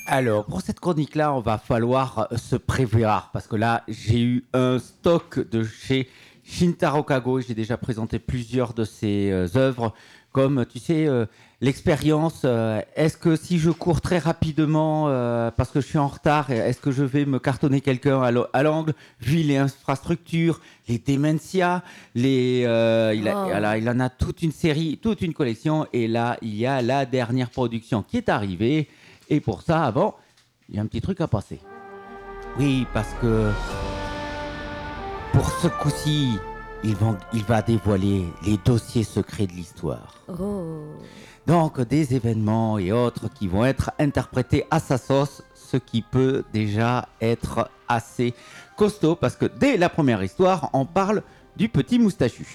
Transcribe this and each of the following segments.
Alors, pour cette chronique-là, on va falloir se prévoir parce que là, j'ai eu un stock de chez Shintaro Kago. J'ai déjà présenté plusieurs de ses œuvres, comme, tu sais, l'expérience. Est-ce que si je cours très rapidement parce que je suis en retard, est-ce que je vais me cartonner quelqu'un à l'angle, vu les infrastructures, les Dementia, il en a toute une série, toute une collection. Et là, il y a la dernière production qui est arrivée. Et pour ça, avant, il y a un petit truc à passer. Oui, parce que pour ce coup-ci, il va dévoiler les dossiers secrets de l'histoire. Oh. Donc, des événements et autres qui vont être interprétés à sa sauce, ce qui peut déjà être assez costaud, parce que dès la première histoire, on parle du petit moustachu.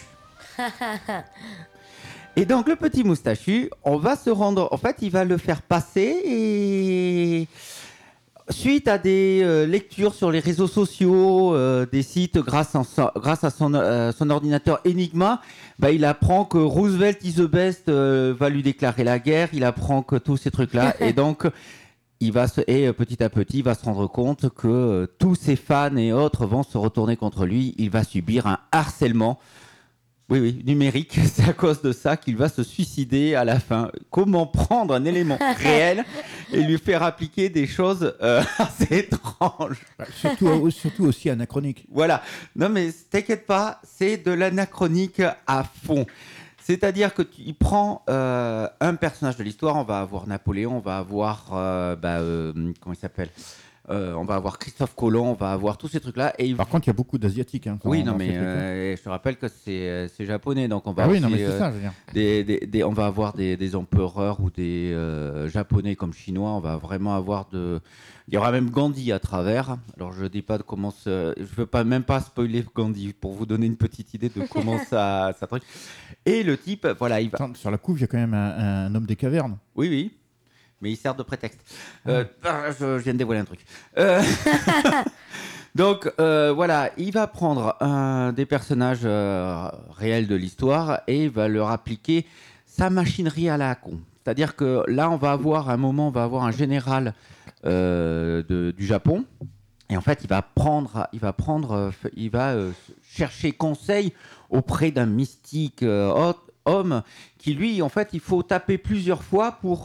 Et donc, le petit moustachu, on va se rendre... En fait, il va le faire passer et... Suite à des lectures sur les réseaux sociaux, des sites grâce à son ordinateur Enigma, il apprend que Roosevelt is the best va lui déclarer la guerre, il apprend que tous ces trucs-là, et donc petit à petit, il va se rendre compte que tous ses fans et autres vont se retourner contre lui, il va subir un harcèlement. Oui, numérique, c'est à cause de ça qu'il va se suicider à la fin. Comment prendre un élément réel et lui faire appliquer des choses assez étranges. Surtout aussi anachronique. Voilà. Non mais t'inquiète pas, c'est de l'anachronique à fond. C'est-à-dire que tu prends un personnage de l'histoire, on va avoir Napoléon, on va avoir... comment il s'appelle on va avoir Christophe Colomb, on va avoir tous ces trucs-là. Par contre, il y a beaucoup d'Asiatiques. Oui, non, mais je te rappelle que c'est japonais, donc on va oui, non, mais c'est ça, je veux dire. on va avoir des empereurs ou des japonais comme chinois. On va vraiment avoir il y aura même Gandhi à travers. Alors, je dis pas de comment je veux même pas spoiler Gandhi pour vous donner une petite idée de comment ça truc. Et le type, voilà, il va. Attends, sur la couve, il y a quand même un homme des cavernes. Oui. Mais il sert de prétexte. Je viens de dévoiler un truc. Donc, voilà, il va prendre des personnages réels de l'histoire et il va leur appliquer sa machinerie à la con. C'est-à-dire que là, on va avoir un général du Japon. Et en fait, il va chercher conseil auprès d'un mystique homme qui lui, en fait, il faut taper plusieurs fois pour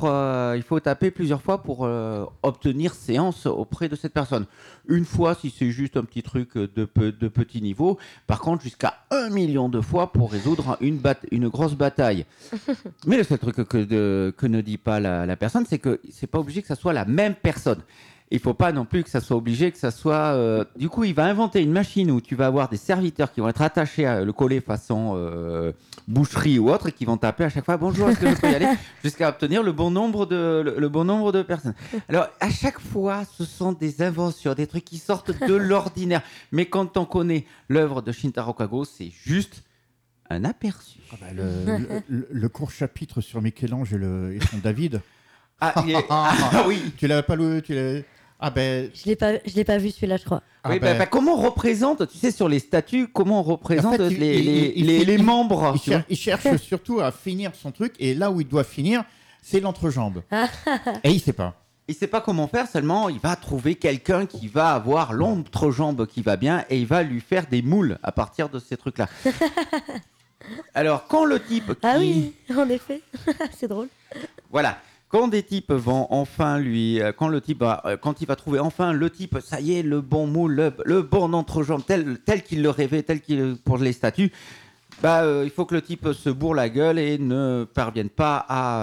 obtenir séance auprès de cette personne. Une fois si c'est juste un petit truc de petit niveau. Par contre, jusqu'à 1 million de fois pour résoudre une grosse bataille. Mais le seul truc que ne dit pas la personne, c'est que c'est pas obligé que ça soit la même personne. Il faut pas non plus que ça soit obligé, que ça soit... Du coup, il va inventer une machine où tu vas avoir des serviteurs qui vont être attachés à le collet façon boucherie ou autre et qui vont taper à chaque fois « Bonjour, est-ce que je peux y aller ?» jusqu'à obtenir le bon nombre de personnes. Alors, à chaque fois, ce sont des inventions, des trucs qui sortent de l'ordinaire. Mais quand on connaît l'œuvre de Shintaro Kago, c'est juste un aperçu. Le court chapitre sur Michel-Ange et son David. Oui. Tu l'avais pas lu Je l'ai pas vu celui-là, je crois. Comment on représente, tu sais, sur les statues, comment on représente les membres. Il cherche surtout à finir son truc, et là où il doit finir, c'est l'entrejambe. Et il sait pas. Il sait pas comment faire, seulement il va trouver quelqu'un qui va avoir l'entrejambe qui va bien, et il va lui faire des moules à partir de ces trucs-là. Alors, quand le type... Ah oui, en effet, c'est drôle. Voilà. Quand des types vont enfin quand il va trouver enfin le type, ça y est, le bon moule, le bon entrejambe, tel qu'il le rêvait, pour les statues, il faut que le type se bourre la gueule et ne parvienne pas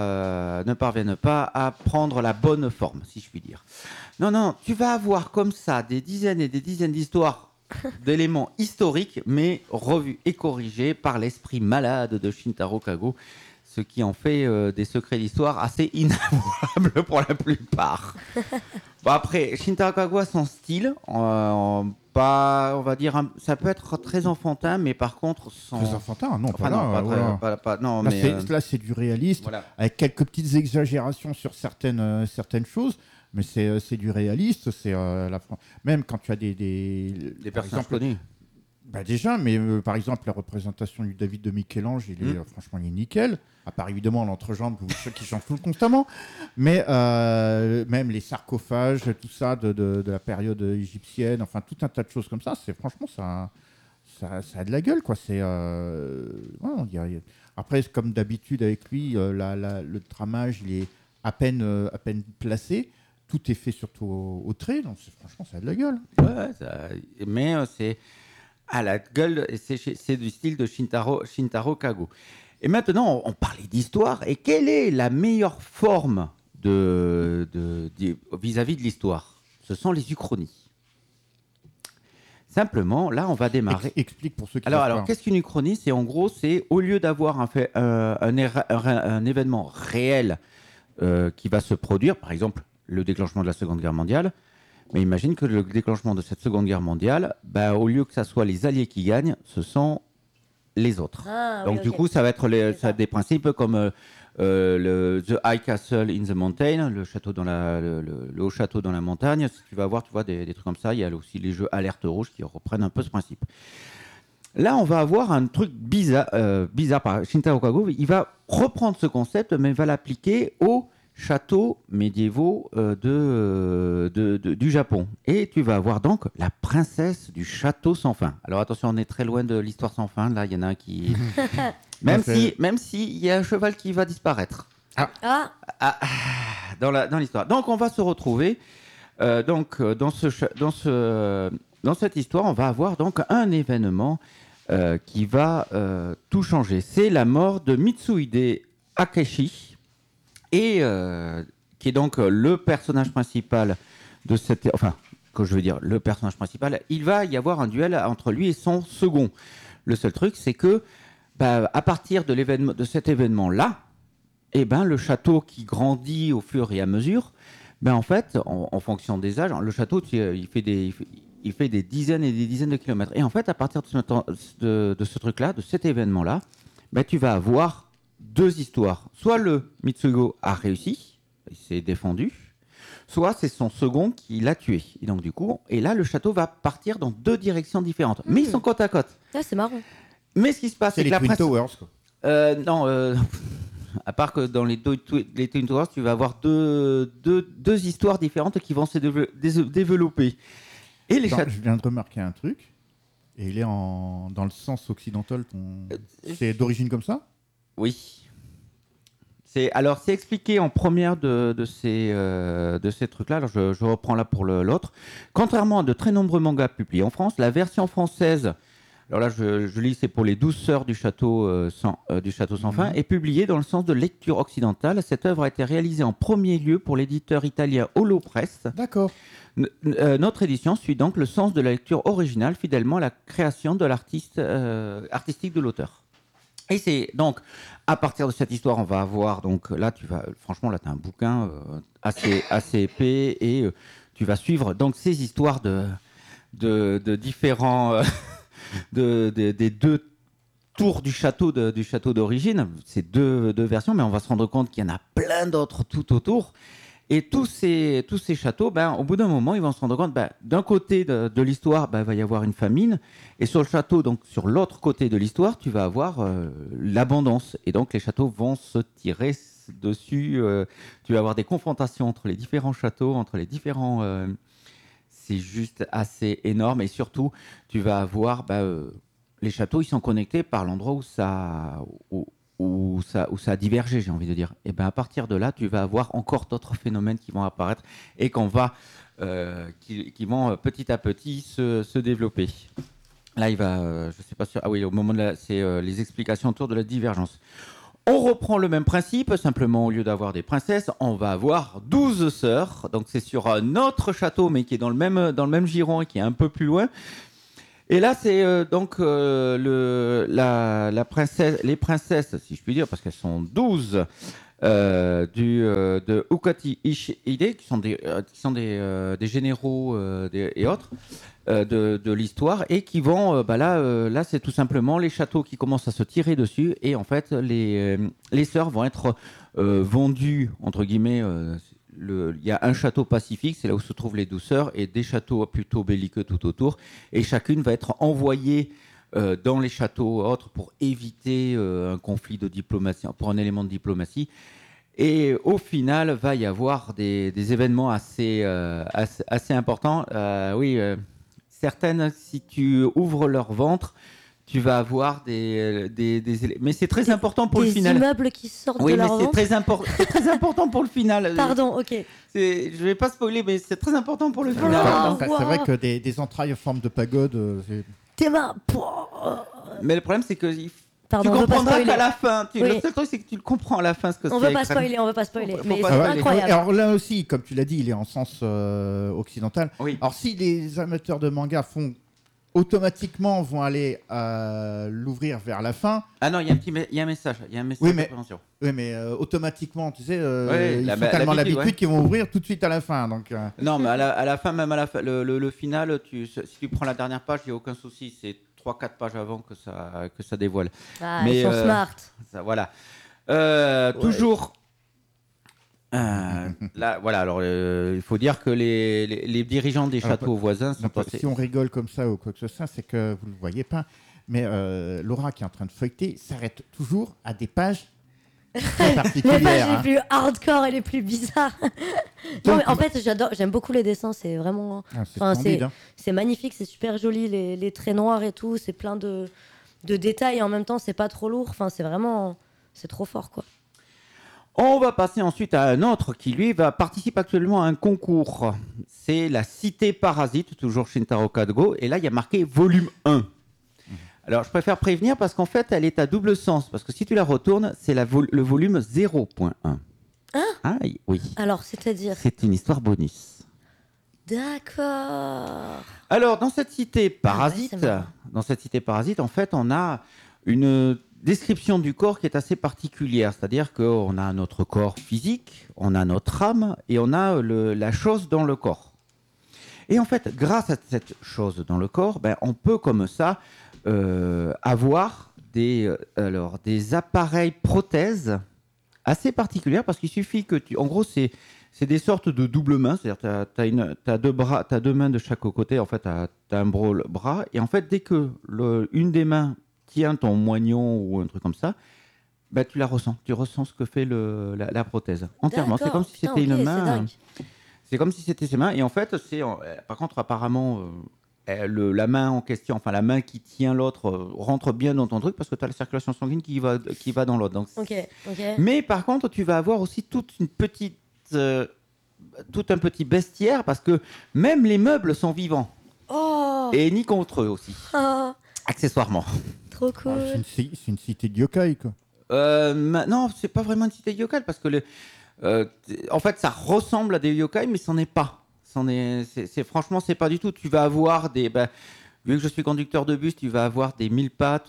à prendre la bonne forme, si je puis dire. Non, tu vas avoir comme ça des dizaines et des dizaines d'histoires d'éléments historiques, mais revus et corrigés par l'esprit malade de Shintaro Kago. Ce qui en fait des secrets d'histoire assez inavouables pour la plupart. Après, Shintaro Kago a son style, on va dire, ça peut être très enfantin, mais par contre... Très enfantin, non, là, c'est du réaliste, voilà. Avec quelques petites exagérations sur certaines choses, mais c'est du réaliste, même quand tu as des personnages connus. Déjà, mais par exemple, la représentation du David de Michel-Ange, franchement, il est nickel. À part évidemment l'entrejambe qui change tout constamment. Mais même les sarcophages, tout ça de la période égyptienne, enfin tout un tas de choses comme ça, franchement, ça a de la gueule, quoi. Après, comme d'habitude avec lui, le tramage, il est à peine placé. Tout est fait surtout au trait, donc franchement, ça a de la gueule. Ouais, mais c'est à la gueule, c'est du style de Shintaro Kago. Et maintenant, on parlait d'histoire. Et quelle est la meilleure forme vis-à-vis de l'histoire ? Ce sont les uchronies. Simplement, là, on va démarrer. Explique pour ceux qui Alors, qu'est-ce qu'une uchronie ? C'est en gros, c'est au lieu d'avoir un événement réel qui va se produire, par exemple, le déclenchement de la Seconde Guerre mondiale. Mais imagine que le déclenchement de cette Seconde Guerre mondiale, au lieu que ça soit les Alliés qui gagnent, ce sont les autres. Donc du coup, ça va être des principes comme The High Castle in the Mountain, le haut château dans la montagne. Tu vas voir, des trucs comme ça. Il y a aussi les jeux Alerte Rouge qui reprennent un peu ce principe. Là, on va avoir un truc bizarre par Shintaro Kago. Il va reprendre ce concept, mais il va l'appliquer aux châteaux médiévaux du Japon. Et tu vas avoir donc la princesse du château sans fin. Alors attention, on est très loin de l'histoire sans fin. Là, il y en a un qui... même si il y a un cheval qui va disparaître. Dans l'histoire. Donc, on va se retrouver dans cette histoire, on va avoir donc un événement qui va tout changer. C'est la mort de Mitsuhide Akechi, et qui est donc le personnage principal de cette... Enfin, que je veux dire, le personnage principal, il va y avoir un duel entre lui et son second. Le seul truc, c'est que à partir de cet événement-là, le château qui grandit au fur et à mesure, en fait, en fonction des âges, le château, il fait des dizaines et des dizaines de kilomètres. Et en fait, à partir de ce truc-là, de cet événement-là, tu vas avoir deux histoires. Soit le Mitsugo a réussi, il s'est défendu, soit c'est son second qui l'a tué. Et donc du coup, là, le château va partir dans deux directions différentes. Mais ils sont côte à côte. Ah, c'est marrant. Mais ce qui se passe, c'est que la Twin Towers, quoi. Non, à part que dans les Twin Towers, tu vas avoir deux histoires différentes qui vont se développer. Et je viens de remarquer un truc, et il est dans le sens occidental. C'est d'origine comme ça ? Oui. C'est expliqué en première de ces trucs-là. Alors je reprends là pour l'autre. Contrairement à de très nombreux mangas publiés en France, la version française, alors là je lis, c'est pour les 12 sœurs du château sans fin, est publiée dans le sens de lecture occidentale. Cette œuvre a été réalisée en premier lieu pour l'éditeur italien Holopress. D'accord. Notre édition suit donc le sens de la lecture originale, fidèlement à la création de l'artiste artistique de l'auteur. Et c'est donc, à partir de cette histoire, on va avoir, donc là, franchement, là, tu as un bouquin assez épais, et tu vas suivre donc ces histoires de différents, des deux tours du château d'origine. C'est deux versions, mais on va se rendre compte qu'il y en a plein d'autres tout autour. Et tous ces châteaux, au bout d'un moment, ils vont se rendre compte, d'un côté de l'histoire, il va y avoir une famine, et sur le château, donc sur l'autre côté de l'histoire, tu vas avoir l'abondance. Et donc les châteaux vont se tirer dessus. Tu vas avoir des confrontations entre les différents châteaux, entre les différents... c'est juste assez énorme. Et surtout, tu vas avoir... les châteaux, ils sont connectés par l'endroit où ça a divergé, j'ai envie de dire. Et à partir de là, tu vas avoir encore d'autres phénomènes qui vont apparaître et qui vont petit à petit se développer. Là, il va, je sais pas sûr. Ah oui, au moment c'est les explications autour de la divergence. On reprend le même principe, simplement au lieu d'avoir des princesses, on va avoir 12 sœurs. Donc c'est sur un autre château, mais qui est dans le même giron et qui est un peu plus loin. Et là, c'est donc les princesses, si je puis dire, parce qu'elles sont 12, de Ukati Ishide, qui sont des généraux et autres de l'histoire, et qui vont, là, c'est tout simplement les châteaux qui commencent à se tirer dessus, et en fait, les sœurs vont être vendues, entre guillemets, il y a un château pacifique, c'est là où se trouvent les douceurs, et des châteaux plutôt belliqueux tout autour. Et chacune va être envoyée dans les châteaux autres pour éviter un conflit de diplomatie, pour un élément de diplomatie. Et au final, va y avoir des événements assez importants. Certaines, si tu ouvres leur ventre, tu vas avoir mais c'est très important pour le final. Des immeubles qui sortent de leur ventre. C'est très important pour le final. Pardon, ok. Je vais pas spoiler, mais c'est très important pour le final. C'est vrai que des entrailles en forme de pagode, Tes mains. Mais le problème, c'est que Pardon, tu comprendras qu'à la fin. Oui. Le seul truc, c'est que tu le comprends à la fin ce que c'est. On veut pas spoiler, mais c'est ouais, incroyable. Alors là aussi, comme tu l'as dit, il est en sens occidental. Oui. Alors si les amateurs de manga vont aller l'ouvrir vers la fin. Ah non, il y a un message. Oui, de prévention. Oui, mais automatiquement, tu sais, ils la- ont tellement l'habitude, l'habitude qu'ils vont ouvrir tout de suite à la fin. Donc, Non, mais à la fin, même à la fin, le final, si tu prends la dernière page, il n'y a aucun souci. C'est 3-4 pages avant que ça dévoile. Ah, Mais, ils sont smart. Ça, voilà. Toujours. Là, voilà. Alors, il faut dire que les dirigeants des châteaux voisins sont passés. si on rigole comme ça ou quoi que ce soit, c'est que vous ne le voyez pas. Mais Laura, qui est en train de feuilleter, s'arrête toujours à des pages très Les particulières. pages les hein. plus hardcore et les plus bizarres. Non, mais en fait, j'aime beaucoup les dessins. C'est vraiment. C'est Enfin, splendide, hein. C'est magnifique, c'est super joli, les traits noirs et tout. C'est plein de détails et en même temps, c'est pas trop lourd. Enfin, c'est trop fort, quoi. On va passer ensuite à un autre qui, lui, participe actuellement à un concours. C'est la Cité Parasite, toujours chez Shintaro Kadogo. Et là, il y a marqué volume 1. Alors, je préfère prévenir parce qu'en fait, elle est à double sens. Parce que si tu la retournes, c'est le volume 0.1. Ah, oui. Alors, c'est-à-dire C'est une histoire bonus. D'accord. Alors, dans cette cité c'est parasite, marrant. en fait, on a une description du corps qui est assez particulière. C'est-à-dire qu'on a notre corps physique, on a notre âme et on a la chose dans le corps. Et en fait, grâce à cette chose dans le corps, on peut comme ça avoir des appareils prothèses assez particulières parce qu'il suffit que en gros, c'est des sortes de double mains, c'est-à-dire t'as deux bras, t'as deux mains de chaque côté, en fait, t'as un bras, et en fait, dès que une des mains tient ton moignon ou un truc comme ça, tu la ressens, tu ressens ce que fait la prothèse entièrement. C'est comme si c'était une main. C'est comme si c'était ses mains, et en fait, par contre, apparemment, la main en question, enfin la main qui tient l'autre, rentre bien dans ton truc parce que tu as la circulation sanguine qui va dans l'autre. Donc, mais par contre, tu vas avoir aussi tout un petit bestiaire parce que même les meubles sont vivants. Oh. Et ni contre eux aussi. Oh. Accessoirement. Trop cool. C'est une cité de yokai, quoi. Non, c'est pas vraiment une cité yokai parce que en fait, ça ressemble à des yokai, mais c'en est pas. Franchement, c'est pas du tout. Tu vas avoir vu que je suis conducteur de bus, tu vas avoir des mille pattes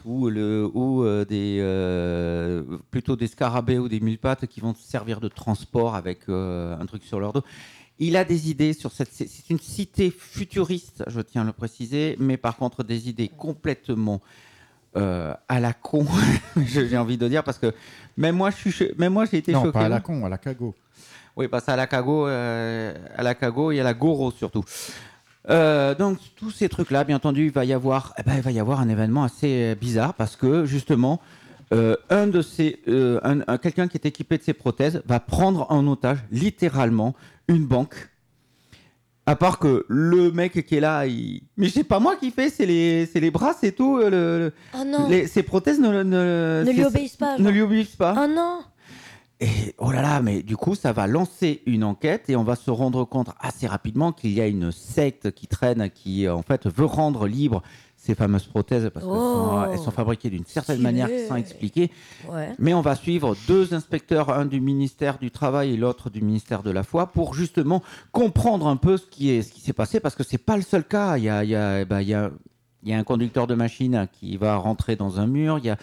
plutôt des scarabées ou des mille pattes qui vont te servir de transport avec un truc sur leur dos. Il a des idées sur c'est une cité futuriste, je tiens à le préciser, mais par contre des idées complètement à la con, j'ai envie de dire, parce que même moi j'ai été choqué. Non, pas à la con, à la cago. Oui, parce à la cago et à la goro surtout. Donc tous ces trucs-là, bien entendu, il va y avoir un événement assez bizarre parce que justement, quelqu'un qui est équipé de ces prothèses va prendre en otage littéralement une banque. À part que le mec qui est là, mais c'est pas moi qui fais, c'est les bras, c'est tout. Oh non. Ces prothèses ne lui obéissent pas. Ne lui obéissent pas. Oh non. Et oh là là, mais du coup, ça va lancer une enquête et on va se rendre compte assez rapidement qu'il y a une secte qui traîne, qui en fait veut rendre libre ces fameuses prothèses parce qu'elles sont fabriquées d'une certaine manière sans expliquer. Ouais. Mais on va suivre deux inspecteurs, un du ministère du Travail et l'autre du ministère de la Foi, pour justement comprendre un peu ce qui s'est passé parce que c'est pas le seul cas. Il y a un conducteur de machine qui va rentrer dans un mur. Il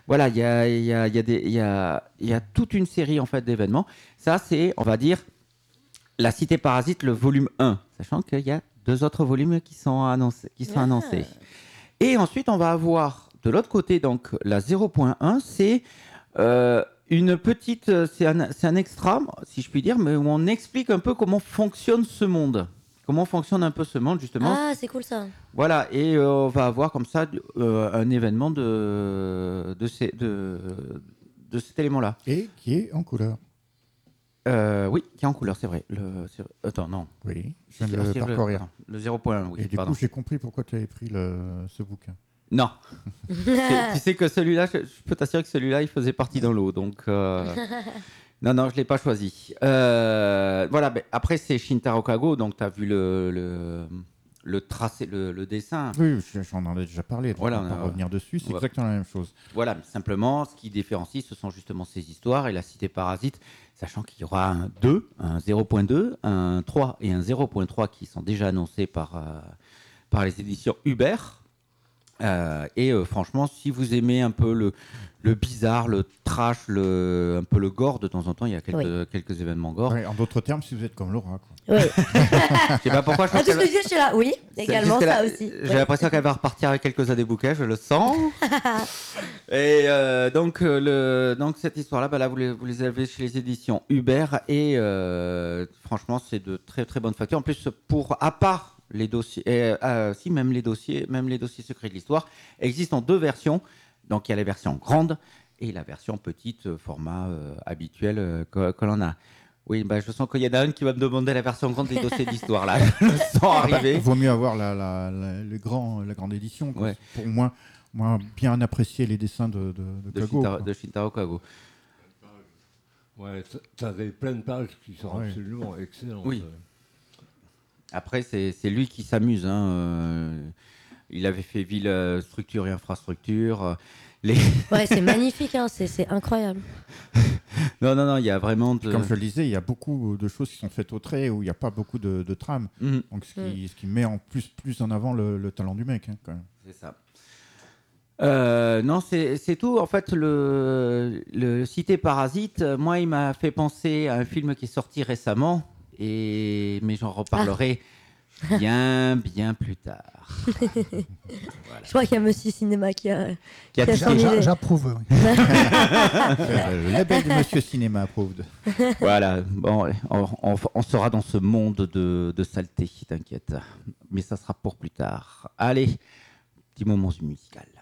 y a toute une série en fait d'événements. Ça, c'est, on va dire, la Cité Parasite, le volume 1, sachant qu'il y a deux autres volumes qui sont annoncés. Et ensuite, on va avoir de l'autre côté, donc la 0.1, c'est une petite, c'est un extra, si je puis dire, mais où on explique un peu comment fonctionne ce monde. Comment fonctionne un peu ce monde, justement. Ah, c'est cool ça. Voilà, et on va avoir comme ça un événement de cet élément-là. Et qui est en couleur. Oui, qui est en couleur, c'est vrai. Attends, non. Oui, je viens de le C'est parcourir. le 0.1, oui. Et du pardon. coup, j'ai compris pourquoi tu avais pris ce bouquin. Non. Tu sais que celui-là, je peux t'assurer que celui-là, il faisait partie dans l'eau. Donc, non, je ne l'ai pas choisi. Voilà, après, c'est Shintaro Kago, donc tu as vu le tracé, le dessin. Oui, j'en ai déjà parlé. Donc Voilà, on va pas revenir dessus. C'est ouais. exactement la même chose. Voilà, mais simplement, ce qui différencie, ce sont justement ces histoires et la cité parasite, sachant qu'il y aura un 2, un 0.2, un 3 et un 0.3 qui sont déjà annoncés par les éditions Hubert. Franchement, si vous aimez un peu le bizarre, le trash, un peu le gore, de temps en temps, il y a quelques événements gore. Ouais, en d'autres termes, si vous êtes comme Laura. Quoi. Oui. Je sais pas pourquoi je pense Tout ce que je dis, je suis là. Oui, également ça aussi. J'ai l'impression qu'elle va repartir avec quelques-uns des bouquets, je le sens. Et donc cette histoire-là, là, vous les avez chez les éditions Hubert et franchement, c'est de très très bonne facture. En plus, à part les dossiers, même les dossiers secrets de l'histoire existent en 2 versions. Donc il y a la version grande et la version petite, format habituel que l'on a. Oui, je sens qu'il y en a une qui va me demander la version grande des dossiers d'histoire là. Je le sens arriver. Il vaut mieux avoir la grande édition quoi. Ouais. Pour moi bien apprécier les dessins de Kago. De Shintaro Kago. Ouais, tu avais plein de pages qui sont absolument excellentes. Oui. Après, c'est lui qui s'amuse. Il avait fait ville, structure et infrastructure. Ouais, c'est magnifique, hein, c'est incroyable. Non, il y a vraiment... Comme je le disais, il y a beaucoup de choses qui sont faites au trait où il n'y a pas beaucoup de trames. Donc ce qui met en plus en avant le talent du mec. Hein, quand même. C'est ça. Non, c'est tout. En fait, le Cité Parasite, moi, il m'a fait penser à un film qui est sorti récemment, mais j'en reparlerai bien plus tard. Voilà. Je crois qu'il y a Monsieur Cinéma qui a J'approuve. Oui. Le label de Monsieur Cinéma approved. Voilà. Bon, on sera dans ce monde de saleté, t'inquiète. Mais ça sera pour plus tard. Allez, petit moment musical.